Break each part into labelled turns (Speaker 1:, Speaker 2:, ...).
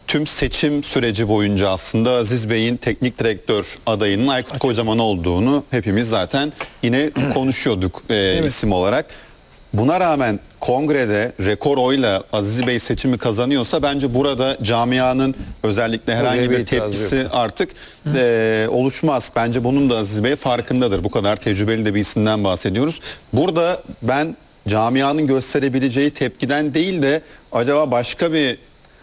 Speaker 1: tüm seçim süreci boyunca aslında Aziz Bey'in teknik direktör adayının Aykut Kocaman olduğunu hepimiz zaten yine konuşuyorduk isim olarak. Buna rağmen kongrede rekor oyla Aziz Bey seçimi kazanıyorsa bence burada camianın özellikle herhangi bir tepkisi artık oluşmaz. Bence bunun da Aziz Bey farkındadır. Bu kadar tecrübeli de bir isimden bahsediyoruz. Burada ben camianın gösterebileceği tepkiden değil de acaba başka bir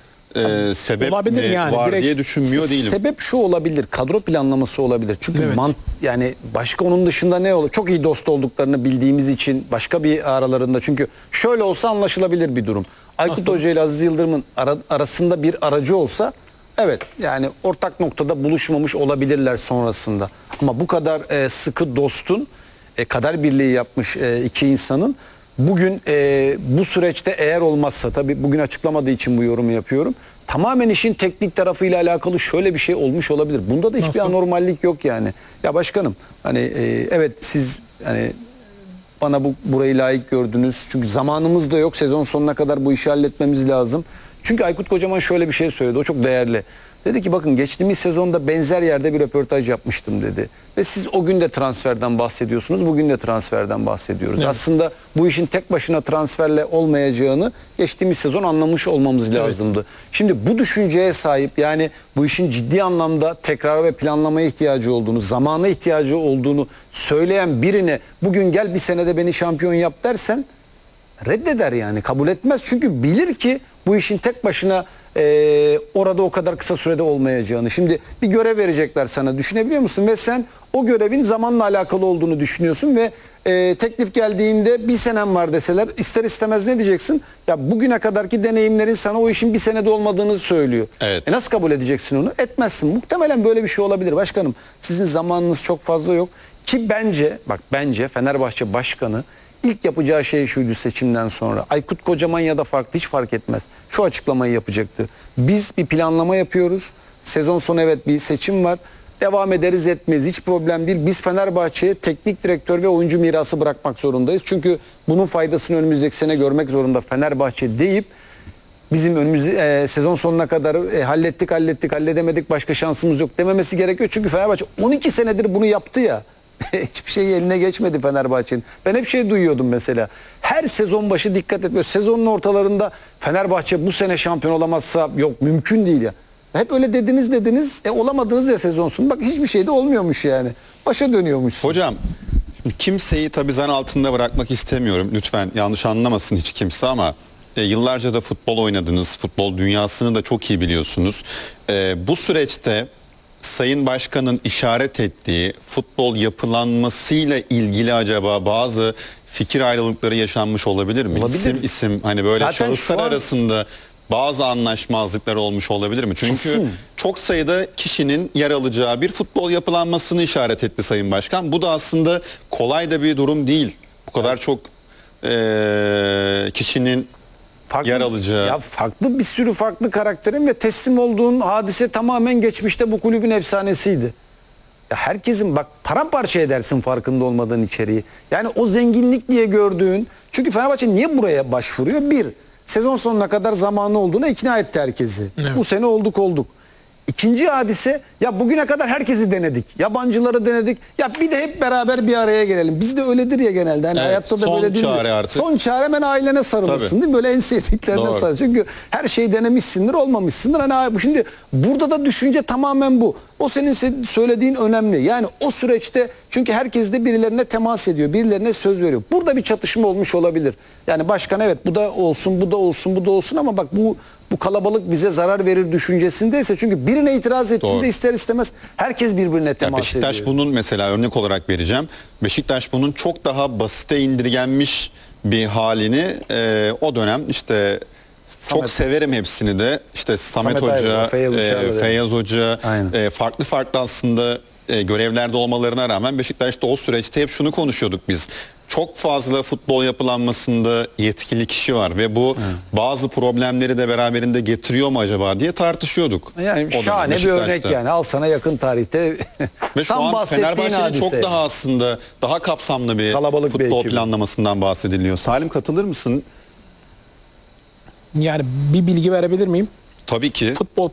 Speaker 1: sebep mi yani, var diye düşünmüyor değilim.
Speaker 2: Sebep şu olabilir, kadro planlaması olabilir. Çünkü yani başka onun dışında ne olur? Çok iyi dost olduklarını bildiğimiz için başka bir aralarında, çünkü şöyle olsa anlaşılabilir bir durum. Aykut Hoca ile Aziz Yıldırım'ın arasında bir aracı olsa evet, yani ortak noktada buluşmamış olabilirler sonrasında. Ama bu kadar sıkı dostun, kader birliği yapmış iki insanın bugün bu süreçte eğer olmazsa, tabii bugün açıklamadığı için bu yorumu yapıyorum, tamamen işin teknik tarafıyla alakalı şöyle bir şey olmuş olabilir. Bunda da hiçbir anormallik yok yani. Ya başkanım, hani evet siz hani bana burayı layık gördünüz. Çünkü zamanımız da yok. Sezon sonuna kadar bu işi halletmemiz lazım. Çünkü Aykut Kocaman şöyle bir şey söyledi. O çok değerli. Dedi ki bakın, geçtiğimiz sezonda benzer yerde bir röportaj yapmıştım dedi. Ve siz o gün de transferden bahsediyorsunuz. Bugün de transferden bahsediyoruz. Evet. Aslında bu işin tek başına transferle olmayacağını geçtiğimiz sezon anlamış olmamız lazımdı. Evet. Şimdi bu düşünceye sahip, yani bu işin ciddi anlamda tekrar ve planlamaya ihtiyacı olduğunu, zamana ihtiyacı olduğunu söyleyen birine bugün gel bir senede beni şampiyon yap dersen reddeder, yani kabul etmez. Çünkü bilir ki bu işin tek başına orada o kadar kısa sürede olmayacağını. Şimdi bir görev verecekler sana, düşünebiliyor musun? Ve sen o görevin zamanla alakalı olduğunu düşünüyorsun ve teklif geldiğinde bir senem var deseler ister istemez ne diyeceksin? Ya bugüne kadarki deneyimlerin sana o işin bir senede olmadığını söylüyor. Evet. Nasıl kabul edeceksin onu? Etmezsin. Muhtemelen böyle bir şey olabilir. Başkanım, sizin zamanınız çok fazla yok. Ki bence Fenerbahçe Başkanı İlk yapacağı şey şuydu seçimden sonra. Aykut Kocaman ya da farklı, hiç fark etmez. Şu açıklamayı yapacaktı. Biz bir planlama yapıyoruz. Sezon sonu evet bir seçim var. Devam ederiz etmeyiz, hiç problem değil. Biz Fenerbahçe'ye teknik direktör ve oyuncu mirası bırakmak zorundayız. Çünkü bunun faydasını önümüzdeki sene görmek zorunda Fenerbahçe deyip bizim sezon sonuna kadar halledemedik, başka şansımız yok dememesi gerekiyor. Çünkü Fenerbahçe 12 senedir bunu yaptı ya. Hiçbir şey eline geçmedi Fenerbahçe'nin. Ben hep şey duyuyordum mesela. Her sezon başı dikkat etmiyor. Sezonun ortalarında Fenerbahçe bu sene şampiyon olamazsa yok, mümkün değil ya. Hep öyle dediniz. Olamadınız ya sezon sonu. Bak hiçbir şey de olmuyormuş yani. Başa dönüyormuş.
Speaker 1: Hocam, kimseyi tabii zan altında bırakmak istemiyorum. Lütfen yanlış anlamasın hiç kimse ama yıllarca da futbol oynadınız. Futbol dünyasını da çok iyi biliyorsunuz. Bu süreçte Sayın Başkan'ın işaret ettiği futbol yapılanmasıyla ilgili acaba bazı fikir ayrılıkları yaşanmış olabilir mi?
Speaker 2: Olabilir.
Speaker 1: İsim hani böyle
Speaker 2: zaten
Speaker 1: şahıslar arasında bazı anlaşmazlıklar olmuş olabilir mi? Çünkü çok sayıda kişinin yer alacağı bir futbol yapılanmasını işaret etti Sayın Başkan. Bu da aslında kolay da bir durum değil. Bu kadar çok kişinin yer alacağı.
Speaker 2: Ya farklı bir sürü farklı karakterin ve teslim olduğun hadise tamamen geçmişte bu kulübün efsanesiydi. Ya herkesin paramparça edersin farkında olmadığın içeriği. Yani o zenginlik diye gördüğün, çünkü Fenerbahçe niye buraya başvuruyor? Bir, sezon sonuna kadar zamanı olduğuna ikna etti herkesi. Evet. Bu sene olduk. İkinci hadise, ya bugüne kadar herkesi denedik. Yabancıları denedik. Ya bir de hep beraber bir araya gelelim. Bizde öyledir ya genelde. Hani hayatta da böyle değil mi?
Speaker 1: Artık.
Speaker 2: Son çare hemen ailene sarılırsın. Tabii. Değil mi? Böyle en sevdiklerine sarılırsın. Çünkü her şeyi denemişsindir, olmamışsındır. Hani şimdi burada da düşünce tamamen bu. O senin söylediğin önemli. Yani o süreçte, çünkü herkes de birilerine temas ediyor. Birilerine söz veriyor. Burada bir çatışma olmuş olabilir. Yani başkan evet bu da olsun, bu da olsun, bu da olsun ama bak bu kalabalık bize zarar verir düşüncesindeyse, çünkü birine itiraz ettiğinde ister istemez herkes birbirine temas ediyor.
Speaker 1: Beşiktaş bunun mesela örnek olarak vereceğim. Beşiktaş bunun çok daha basite indirgenmiş bir halini o dönem işte çok severim hepsini de. İşte Samet Hoca, Feyyaz Hoca farklı aslında görevlerde olmalarına rağmen Beşiktaş'ta o süreçte hep şunu konuşuyorduk biz. Çok fazla futbol yapılanmasında yetkili kişi var ve bu bazı problemleri de beraberinde getiriyor mu acaba diye tartışıyorduk.
Speaker 2: Yani şahane bir örnek yani. Al sana yakın tarihte
Speaker 1: ve şu an Fenerbahçe'de çok daha aslında daha kapsamlı bir kalabalık futbol planlamasından bahsediliyor. Salim, katılır mısın?
Speaker 3: Yani bir bilgi verebilir miyim?
Speaker 1: Tabii ki.
Speaker 3: Futbol